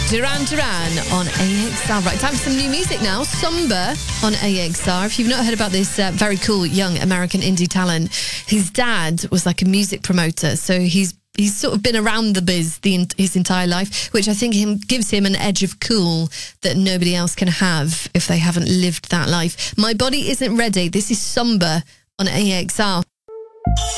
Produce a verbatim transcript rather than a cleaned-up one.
Duran Duran on A X R. Right, time for some new music now. Sumba on A X R. If you've not heard about this uh, very cool young American indie talent, his dad was like a music promoter, so he's he's sort of been around the biz the, his entire life, which I think him gives him an edge of cool that nobody else can have if they haven't lived that life. My Body Isn't Ready. This is Sumba on A X R.